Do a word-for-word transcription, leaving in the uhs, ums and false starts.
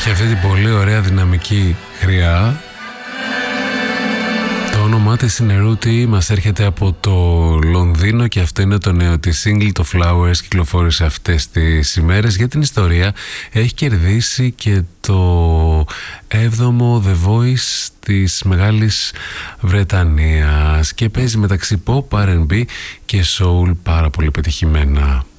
Έχει αυτή την πολύ ωραία δυναμική χρειά. Το όνομά της είναι Ρούτι, μας έρχεται από το Λονδίνο και αυτό είναι το νέο της single, το Flowers, κυκλοφόρησε αυτές τις ημέρες. Για την ιστορία έχει κερδίσει και το έβδομο The Voice της Μεγάλης Βρετανίας και παίζει μεταξύ pop, αρ εντ μπι και soul πάρα πολύ πετυχημένα.